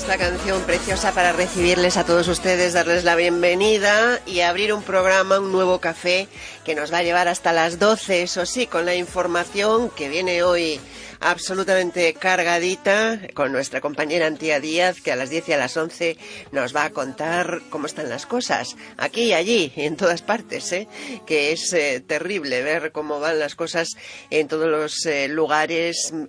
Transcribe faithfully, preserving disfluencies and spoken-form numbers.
esta canción preciosa para recibirles a todos ustedes, darles la bienvenida y abrir un programa, un nuevo café que nos va a llevar hasta las doce, eso sí, con la información que viene hoy absolutamente cargadita con nuestra compañera Antía Díaz, que a las diez y a las once nos va a contar cómo están las cosas, aquí y allí, en todas partes, ¿eh? Que es eh, terrible ver cómo van las cosas en todos los eh, lugares